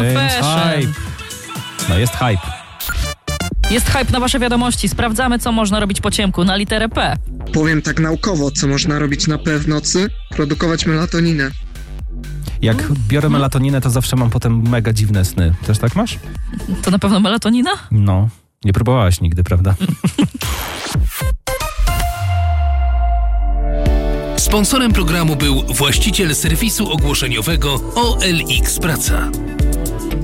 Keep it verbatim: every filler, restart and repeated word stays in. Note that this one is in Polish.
Fashion. No jest hype. Jest hype na wasze wiadomości. Sprawdzamy, co można robić po ciemku na literę P. Powiem tak naukowo, co można robić na P w nocy? Produkować melatoninę. Jak biorę melatoninę, to zawsze mam potem mega dziwne sny. Też tak masz? To na pewno melatonina? No, nie próbowałaś nigdy, prawda? Sponsorem programu był właściciel serwisu ogłoszeniowego O L X Praca.